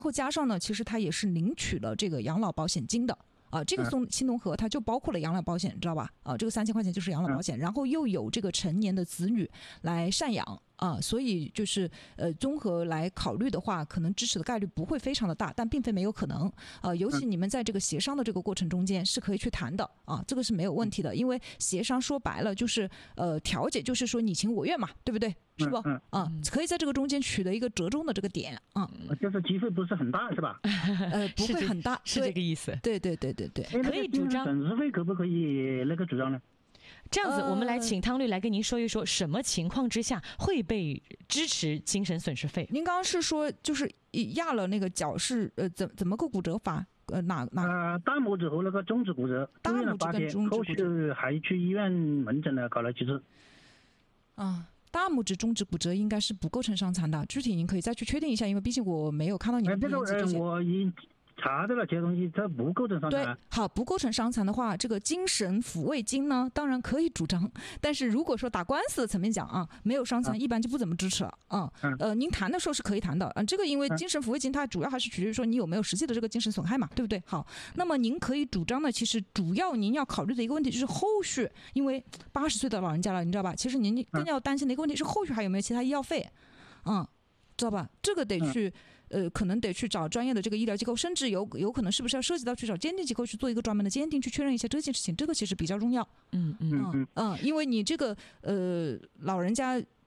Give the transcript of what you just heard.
后加上呢，其实他也是领取了这个养老保险金的。这个新农合它就包括了养老保险，知道吧？这个3000块钱就是养老保险，然后又有这个成年的子女来赡养所以就是综合来考虑的话，可能支持的概率不会非常的大，但并非没有可能尤其你们在这个协商的这个过程中间是可以去谈的这个是没有问题的，因为协商说白了就是调解，就是说你情我愿嘛，对不对？是不？可以在这个中间取得一个折中的这个点就是机会不是很大，是吧？ 不会很大， 是这个意思。 对， 可以主张损失费可不可以那个主张呢？ 这样子，我们来请汤律来跟您说一说，什么情况之下会被支持精神损失费？ 您刚刚是说就是压了那个脚是怎么个骨折法？ 大拇指和那个中指骨折， 大拇指跟中指骨折， 后续还去医院门诊呢搞了几次。 大拇指、中指骨折应该是不构成伤残的，具体您可以再去确定一下，因为毕竟我没有看到你们的这个我已查到了这些东西，它不构成伤残。 对，好，不构成伤残的话，这个精神抚慰金呢，当然可以主张，但是如果说打官司的层面讲没有伤残，一般就不怎么支持了您谈的时候是可以谈的这个因为精神抚慰金它主要还是取决于说你有没有实际的这个精神损害嘛，对不对？好，那么您可以主张的，其实主要您要考虑的一个问题就是后续，因为80岁的老人家了，你知道吧？其实您更要担心的一个问题是后续还有没有其他医药费知道吧？这个得去可能得去找专业的这个医疗机构，甚至有可能是不是要涉及到去找鉴定机构去做一个专门的鉴定，去确认一下这件事情，这个其实比较重要。因为你这个老人家